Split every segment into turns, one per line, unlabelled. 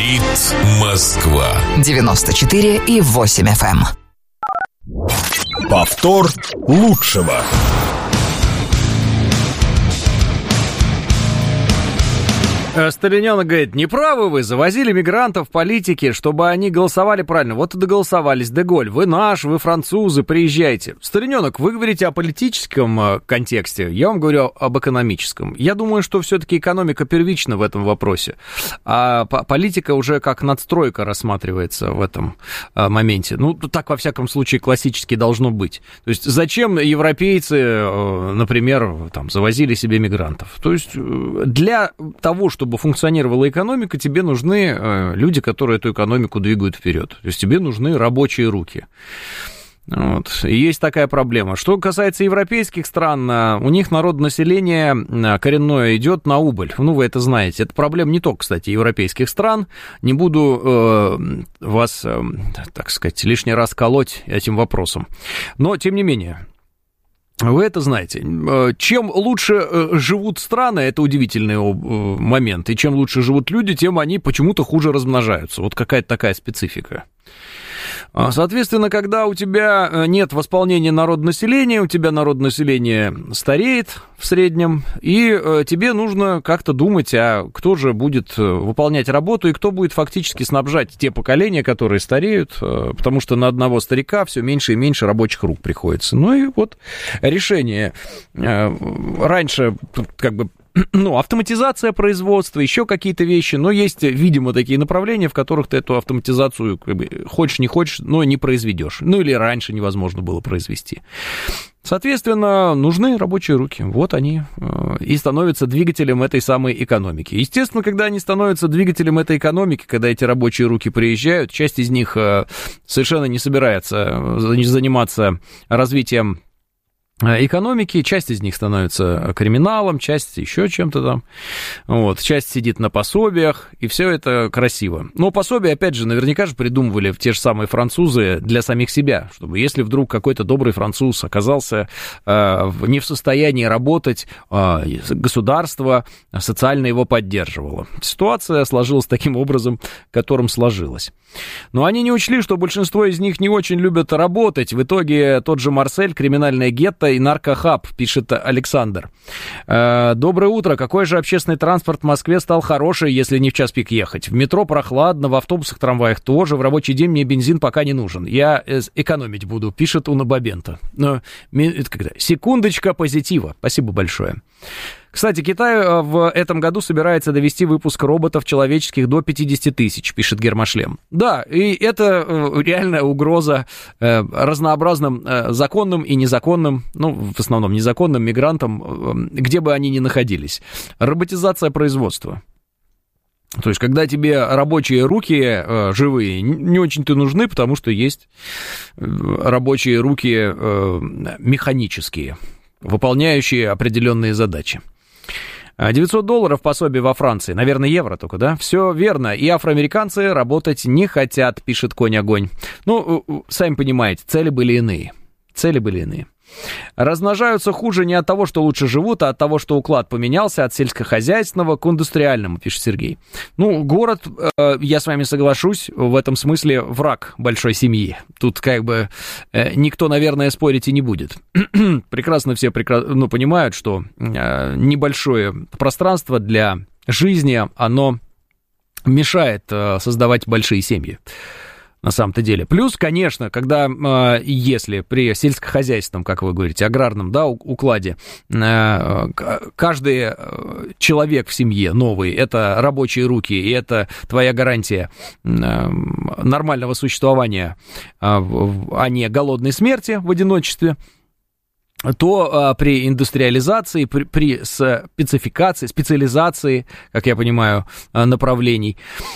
Говорит Москва.
94,8 FM.
Повтор лучшего.
Стариненок говорит, неправы вы, завозили мигрантов в политике, чтобы они голосовали правильно. Вот и доголосовались. Деголь, вы наш, вы французы, приезжайте. Стариненок, вы говорите о политическом контексте, я вам говорю об экономическом. Я думаю, что все-таки экономика первична в этом вопросе, а политика уже как надстройка рассматривается в этом моменте. Ну, так, во всяком случае, классически должно быть. То есть, зачем европейцы, например, там, завозили себе мигрантов? То есть, для того, чтобы функционировала экономика, тебе нужны люди, которые эту экономику двигают вперед. То есть тебе нужны рабочие руки. Вот. И есть такая проблема. Что касается европейских стран, у них народонаселение коренное идет на убыль. Ну, вы это знаете. Это проблема не только, кстати, европейских стран. Не буду вас, так сказать, лишний раз колоть этим вопросом. Но, тем не менее, вы это знаете. Чем лучше живут страны, это удивительный момент, и чем лучше живут люди, тем они почему-то хуже размножаются. Вот какая-то такая специфика. Соответственно, когда у тебя нет восполнения народонаселения, у тебя народонаселение стареет в среднем, и тебе нужно как-то думать, а кто же будет выполнять работу, и кто будет фактически снабжать те поколения, которые стареют, потому что на одного старика все меньше и меньше рабочих рук приходится. Ну и вот решение. Раньше как бы автоматизация производства, еще какие-то вещи, но есть, видимо, такие направления, в которых ты эту автоматизацию, как бы, хочешь, не хочешь, но не произведешь. Ну, или раньше невозможно было произвести. Соответственно, нужны рабочие руки. Вот они и становятся двигателем этой самой экономики. Естественно, когда они становятся двигателем этой экономики, когда эти рабочие руки приезжают, часть из них совершенно не собирается заниматься развитием экономики, часть из них становится криминалом, часть еще чем-то там, вот, часть сидит на пособиях, и все это красиво. Но пособия, опять же, наверняка же придумывали те же самые французы для самих себя, чтобы если вдруг какой-то добрый француз оказался не в состоянии работать, государство социально его поддерживало. Ситуация сложилась таким образом, которым сложилась. Но они не учли, что большинство из них не очень любят работать. В итоге тот же Марсель, криминальное гетто и наркохаб, пишет Александр. Доброе утро. Какой же общественный транспорт в Москве стал хороший, если не в час пик ехать? В метро прохладно, в автобусах, трамваях тоже. В рабочий день мне бензин пока не нужен. Я экономить буду, пишет Уна Бабента. Секундочка позитива. Спасибо большое. Кстати, Китай в этом году собирается довести выпуск роботов человеческих до 50 тысяч, пишет Гермошлем. Да, и это реальная угроза разнообразным законным и незаконным, ну, в основном незаконным мигрантам, где бы они ни находились. Роботизация производства. То есть, когда тебе рабочие руки живые не очень-то нужны, потому что есть рабочие руки механические, выполняющие определенные задачи. $900 пособие во Франции. Наверное, евро только, да? Все верно. И афроамериканцы работать не хотят, пишет Конь-Огонь. Ну, сами понимаете, цели были иные. Размножаются хуже не от того, что лучше живут, а от того, что уклад поменялся от сельскохозяйственного к индустриальному, пишет Сергей. Ну, город, я с вами соглашусь, в этом смысле враг большой семьи. Тут как бы никто, наверное, спорить и не будет. Прекрасно все понимают, что небольшое пространство для жизни, оно мешает создавать большие семьи. На самом-то деле. Плюс, конечно, когда, если при сельскохозяйственном, как вы говорите, аграрном, да, укладе, каждый человек в семье новый, это рабочие руки, и это твоя гарантия нормального существования, а не голодной смерти в одиночестве, то при индустриализации, при специализации, как я понимаю, направлений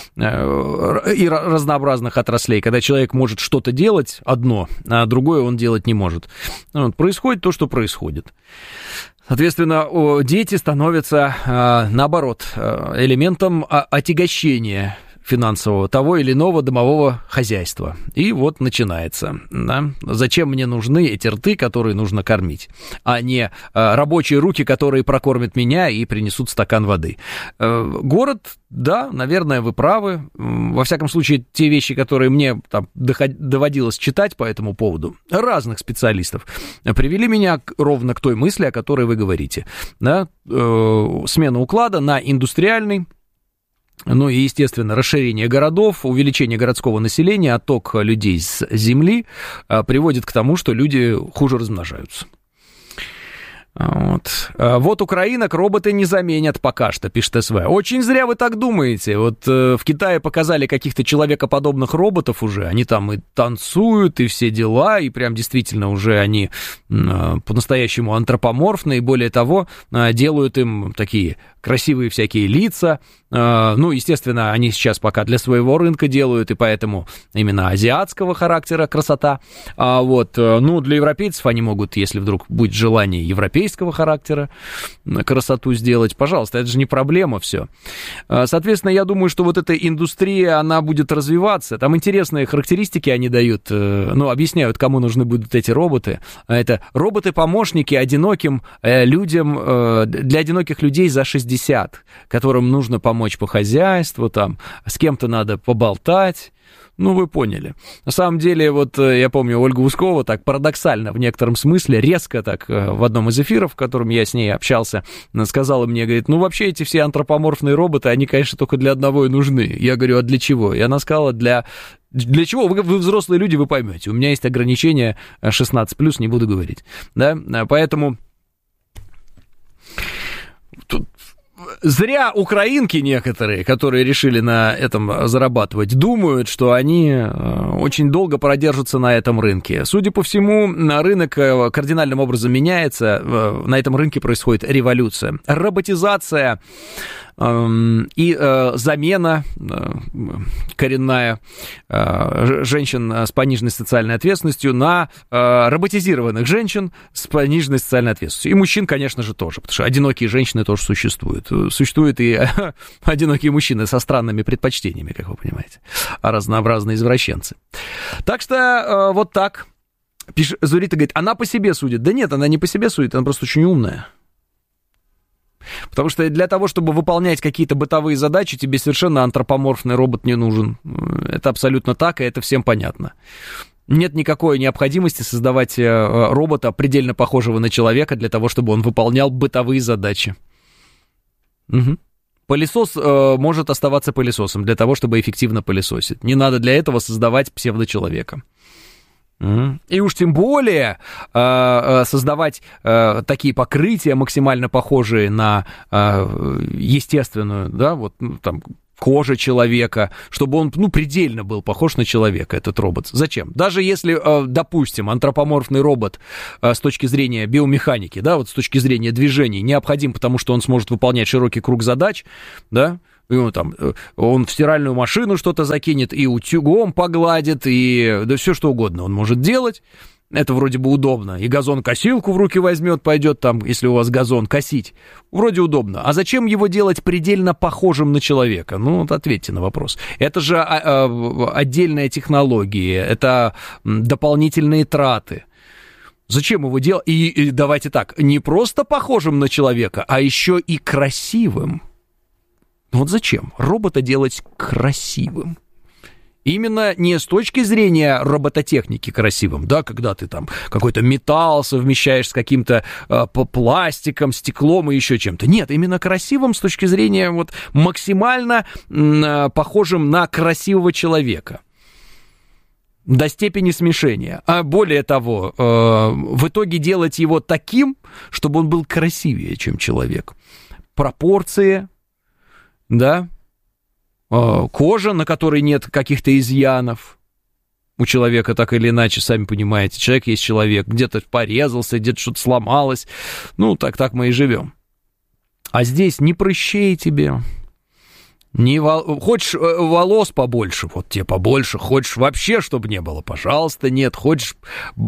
и разнообразных отраслей, когда человек может что-то делать одно, а другое он делать не может, происходит то, что происходит. Соответственно, дети становятся, наоборот, элементом отягощения финансового того или иного домового хозяйства. И вот начинается. Да? Зачем мне нужны эти рты, которые нужно кормить, а не рабочие руки, которые прокормят меня и принесут стакан воды. Город, да, наверное, вы правы. Во всяком случае, те вещи, которые мне там доводилось читать по этому поводу, разных специалистов, привели меня ровно к той мысли, о которой вы говорите. Да? Смена уклада на индустриальный. Ну и, естественно, расширение городов, увеличение городского населения, отток людей с земли приводит к тому, что люди хуже размножаются. Вот украинок роботы не заменят пока что, пишет СВ. Очень зря вы так думаете. Вот в Китае показали каких-то человекоподобных роботов уже. Они там и танцуют, и все дела, и прям действительно уже они по-настоящему антропоморфные. И более того, делают им такие красивые всякие лица. Ну, естественно, они сейчас пока для своего рынка делают, и поэтому именно азиатского характера красота. Ну, для европейцев они могут, если вдруг будет желание европейского характера красоту сделать, пожалуйста, это же не проблема все. Соответственно, я думаю, что вот эта индустрия, она будет развиваться. Там интересные характеристики они дают, ну, объясняют, кому нужны будут эти роботы. Это роботы-помощники одиноким людям, для одиноких людей за 60, которым нужно помочь по хозяйству, там, с кем-то надо поболтать. Ну, вы поняли. На самом деле, вот я помню, Ольга Ускова так парадоксально, в некотором смысле, резко так в одном из эфиров, в котором я с ней общался, сказала мне, говорит, ну, вообще эти все антропоморфные роботы, они, конечно, только для одного и нужны. Я говорю, а для чего? И она сказала, для чего? Вы взрослые люди, вы поймете. У меня есть ограничение 16+, не буду говорить. Да? Поэтому тут зря украинки некоторые, которые решили на этом зарабатывать, думают, что они очень долго продержатся на этом рынке. Судя по всему, рынок кардинальным образом меняется, на этом рынке происходит революция. Роботизация и замена коренная женщин с пониженной социальной ответственностью на роботизированных женщин с пониженной социальной ответственностью. И мужчин, конечно же, тоже, потому что одинокие женщины тоже существуют. Существуют и одинокие мужчины со странными предпочтениями, как вы понимаете, разнообразные извращенцы. Так что вот так. Зурита говорит, она по себе судит. Да нет, она не по себе судит, она просто очень умная. Потому что для того, чтобы выполнять какие-то бытовые задачи, тебе совершенно антропоморфный робот не нужен. Это абсолютно так, и это всем понятно. Нет никакой необходимости создавать робота, предельно похожего на человека, для того, чтобы он выполнял бытовые задачи. Угу. Пылесос может оставаться пылесосом для того, чтобы эффективно пылесосить. Не надо для этого создавать псевдочеловека. И уж тем более создавать такие покрытия, максимально похожие на естественную, да, вот там, кожа человека, чтобы он, ну, предельно был похож на человека, этот робот. Зачем? Даже если, допустим, антропоморфный робот с точки зрения биомеханики, да, вот с точки зрения движений необходим, потому что он сможет выполнять широкий круг задач, да, и он в стиральную машину что-то закинет, и утюгом погладит, и да все что угодно он может делать. Это вроде бы удобно. И газон-косилку в руки возьмет, пойдет там, если у вас газон, косить. Вроде удобно. А зачем его делать предельно похожим на человека? Ну, вот ответьте на вопрос. Это же отдельная технология, это дополнительные траты. Зачем его делать? И давайте так, не просто похожим на человека, а еще и красивым. Вот зачем робота делать красивым? Именно не с точки зрения робототехники красивым, да, когда ты там какой-то металл совмещаешь с каким-то пластиком, стеклом и еще чем-то. Нет, именно красивым с точки зрения вот максимально похожим на красивого человека. До степени смешения. А более того, в итоге делать его таким, чтобы он был красивее, чем человек. Пропорции, да, кожа, на которой нет каких-то изъянов у человека, так или иначе, сами понимаете, человек есть человек, где-то порезался, где-то что-то сломалось, ну, так мы и живем. А здесь ни прыщей тебе, хочешь волос побольше, вот тебе побольше, хочешь вообще, чтобы не было, пожалуйста, нет, хочешь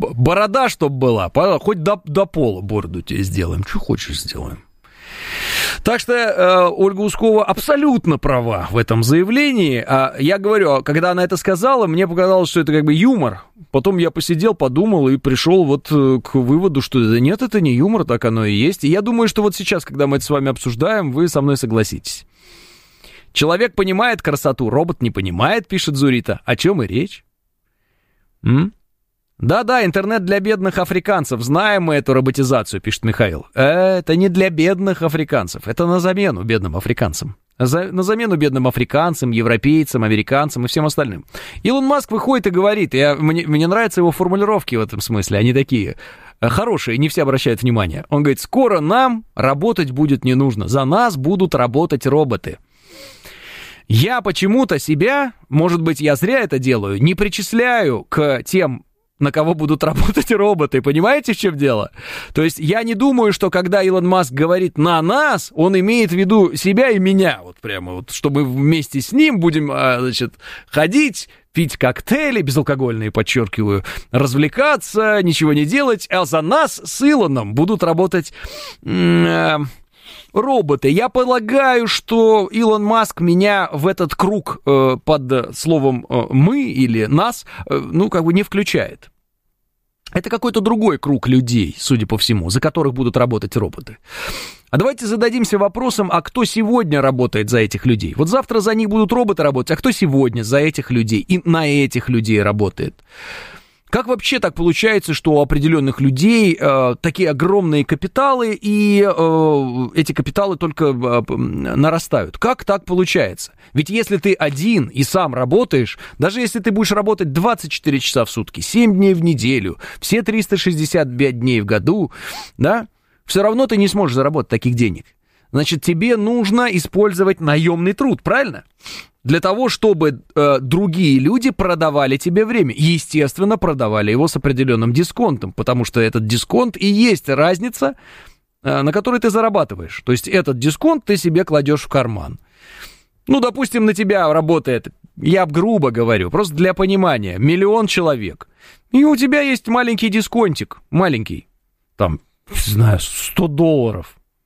борода, чтобы была, хоть до пола бороду тебе сделаем, что хочешь сделаем. Так что Ольга Ускова абсолютно права в этом заявлении. Я говорю, когда она это сказала, мне показалось, что это как бы юмор. Потом я посидел, подумал и пришел вот к выводу, что нет, это не юмор, так оно и есть. И я думаю, что вот сейчас, когда мы это с вами обсуждаем, вы со мной согласитесь. Человек понимает красоту, робот не понимает, пишет Зурита. О чем и речь? Да-да, интернет для бедных африканцев. Знаем мы эту роботизацию, пишет Михаил. Это не для бедных африканцев. Это на замену бедным африканцам. На замену бедным африканцам, европейцам, американцам и всем остальным. Илон Маск выходит и говорит, мне нравятся его формулировки в этом смысле, они такие хорошие, не все обращают внимание. Он говорит, скоро нам работать будет не нужно, за нас будут работать роботы. Я почему-то себя, может быть, я зря это делаю, не причисляю к тем, на кого будут работать роботы. Понимаете, в чем дело? То есть я не думаю, что когда Илон Маск говорит «на нас», он имеет в виду себя и меня. Вот прямо вот, что мы вместе с ним будем, значит, ходить, пить коктейли, безалкогольные, подчеркиваю, развлекаться, ничего не делать, а за нас с Илоном будут работать роботы. Я полагаю, что Илон Маск меня в этот круг под словом «мы» или «нас», ну, как бы не включает. Это какой-то другой круг людей, судя по всему, за которых будут работать роботы. А давайте зададимся вопросом, а кто сегодня работает за этих людей? Вот завтра за них будут роботы работать, а кто сегодня за этих людей и на этих людей работает? Как вообще так получается, что у определенных людей такие огромные капиталы, и эти капиталы только нарастают? Как так получается? Ведь если ты один и сам работаешь, даже если ты будешь работать 24 часа в сутки, 7 дней в неделю, все 365 дней в году, да, все равно ты не сможешь заработать таких денег. Значит, тебе нужно использовать наемный труд, правильно? Для того, чтобы другие люди продавали тебе время. Естественно, продавали его с определенным дисконтом, потому что этот дисконт и есть разница, на которой ты зарабатываешь. То есть этот дисконт ты себе кладешь в карман. Ну, допустим, на тебя работает, я грубо говорю, просто для понимания, 1 миллион человек. И у тебя есть маленький дисконтик, маленький, там, не знаю, $100.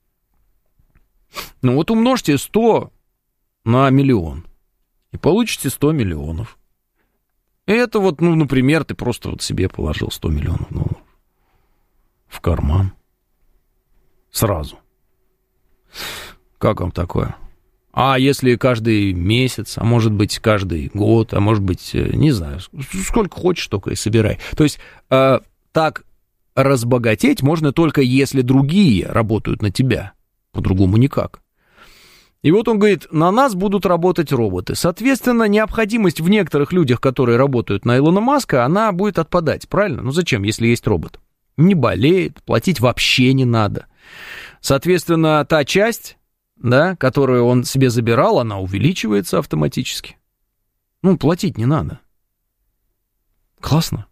Ну вот умножьте 100 на 1 миллион. И получите 100 миллионов. Это вот, ну, например, ты просто вот себе положил 100 миллионов в карман. Сразу. Как вам такое? А если каждый месяц, а может быть каждый год, а может быть, не знаю, сколько хочешь, только и собирай. То есть так разбогатеть можно только если другие работают на тебя. По-другому никак. И вот он говорит, на нас будут работать роботы. Соответственно, необходимость в некоторых людях, которые работают на Илона Маска, она будет отпадать, правильно? Ну зачем, если есть робот? Не болеет, платить вообще не надо. Соответственно, та часть, да, которую он себе забирал, она увеличивается автоматически. Ну, платить не надо. Классно.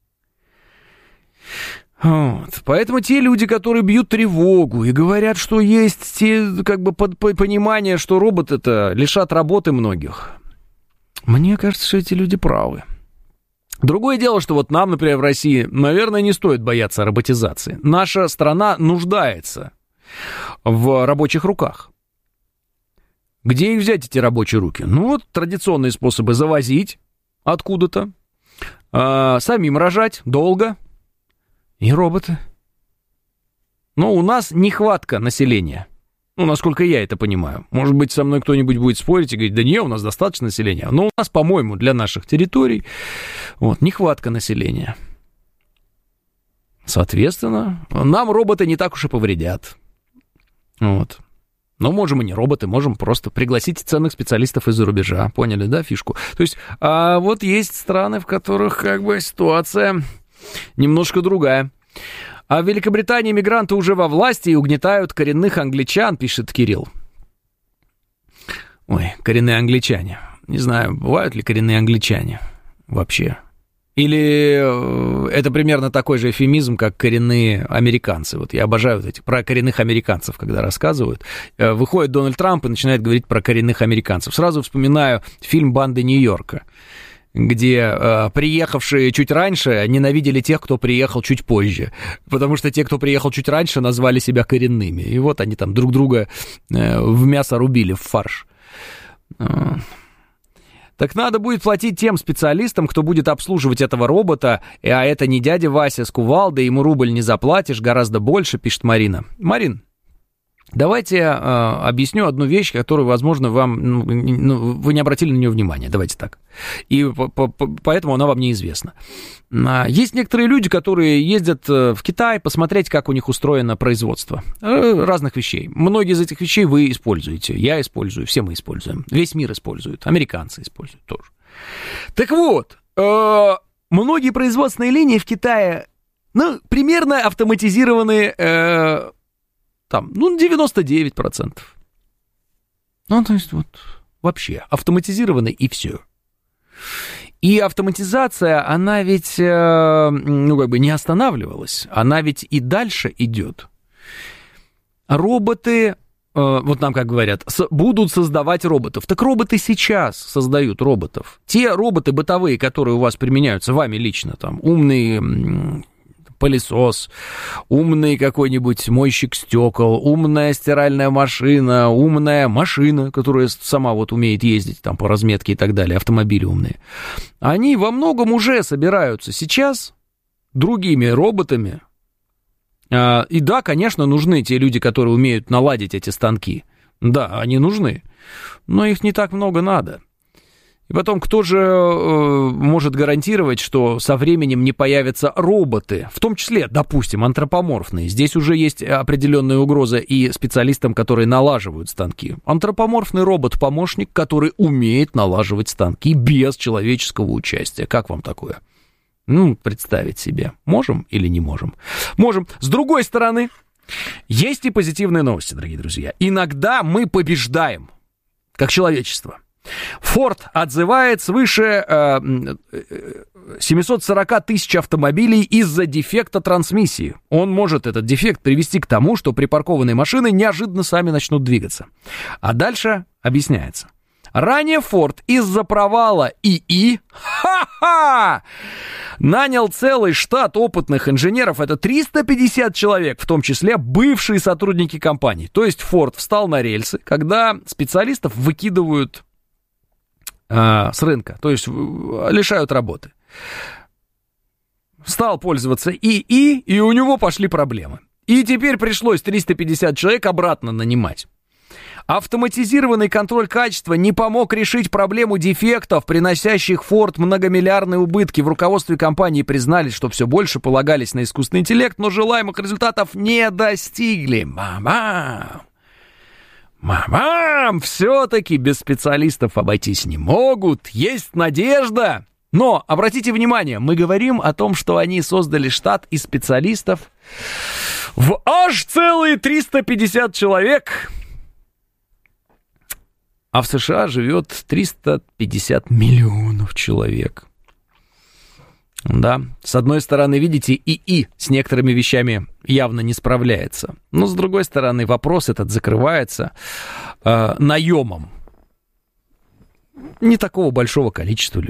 Вот. Поэтому те люди, которые бьют тревогу и говорят, что есть те, как бы, понимание, что роботы-то лишат работы многих, мне кажется, что эти люди правы. Другое дело, что вот нам, например, в России, наверное, не стоит бояться роботизации. Наша страна нуждается в рабочих руках. Где их взять, эти рабочие руки? Ну, вот традиционные способы: завозить откуда-то, самим рожать долго. И роботы. Но у нас нехватка населения. Ну, насколько я это понимаю. Может быть, со мной кто-нибудь будет спорить и говорить, да не, у нас достаточно населения. Но у нас, по-моему, для наших территорий вот, нехватка населения. Соответственно, нам роботы не так уж и повредят. Вот. Но можем и не роботы, можем просто пригласить ценных специалистов из-за рубежа. Поняли, да, фишку? То есть, вот есть страны, в которых как бы ситуация немножко другая. А в Великобритании мигранты уже во власти и угнетают коренных англичан, пишет Кирилл. Ой, коренные англичане. Не знаю, бывают ли коренные англичане вообще. Или это примерно такой же эвфемизм, как коренные американцы. Вот я обожаю вот эти про коренных американцев, когда рассказывают. Выходит Дональд Трамп и начинает говорить про коренных американцев. Сразу вспоминаю фильм «Банды Нью-Йорка», где приехавшие чуть раньше ненавидели тех, кто приехал чуть позже, потому что те, кто приехал чуть раньше, назвали себя коренными, и вот они там друг друга в мясо рубили, в фарш. Так надо будет платить тем специалистам, кто будет обслуживать этого робота, а это не дядя Вася с кувалдой, ему рубль не заплатишь, гораздо больше, пишет Марина. Марин, давайте объясню одну вещь, которую, возможно, вам, вы не обратили на нее внимания, давайте так. И поэтому она вам неизвестна. Есть некоторые люди, которые ездят в Китай посмотреть, как у них устроено производство разных вещей. Многие из этих вещей вы используете, я использую, все мы используем, весь мир использует, американцы используют тоже. Так вот, многие производственные линии в Китае, примерно автоматизированные, 99%. То есть вот вообще автоматизированы и все. И автоматизация, она ведь, не останавливалась, она ведь и дальше идет. Роботы, вот нам как говорят, будут создавать роботов. Так роботы сейчас создают роботов. Те роботы бытовые, которые у вас применяются вами лично, там, умный пылесос, умный какой-нибудь мойщик стекол, умная стиральная машина, умная машина, которая сама вот умеет ездить там по разметке и так далее, автомобили умные, они во многом уже собираются сейчас другими роботами. И да, конечно, нужны те люди, которые умеют наладить эти станки. Да, они нужны, но их не так много надо. И потом, кто же может гарантировать, что со временем не появятся роботы, в том числе, допустим, антропоморфные? Здесь уже есть определенная угроза и специалистам, которые налаживают станки. Антропоморфный робот-помощник, который умеет налаживать станки без человеческого участия. Как вам такое? Представить себе. Можем или не можем? Можем. С другой стороны, есть и позитивные новости, дорогие друзья. Иногда мы побеждаем, как человечество. Форд отзывает свыше 740 тысяч автомобилей из-за дефекта трансмиссии. Он может, этот дефект, привести к тому, что припаркованные машины неожиданно сами начнут двигаться. А дальше объясняется. Ранее Форд из-за провала ИИ нанял целый штат опытных инженеров, это 350 человек, в том числе бывшие сотрудники компании. То есть Форд встал на рельсы, когда специалистов выкидывают с рынка, то есть лишают работы. Стал пользоваться ИИ, и у него пошли проблемы. И теперь пришлось 350 человек обратно нанимать. Автоматизированный контроль качества не помог решить проблему дефектов, приносящих Ford многомиллиардные убытки. В руководстве компании признали, что все больше полагались на искусственный интеллект, но желаемых результатов не достигли. Мамам, все-таки без специалистов обойтись не могут, есть надежда. Но, обратите внимание, мы говорим о том, что они создали штат из специалистов в аж целые 350 человек. А в США живет 350 миллионов человек. Да, с одной стороны, видите, ИИ с некоторыми вещами явно не справляется. Но с другой стороны, вопрос этот закрывается наемом не такого большого количества людей.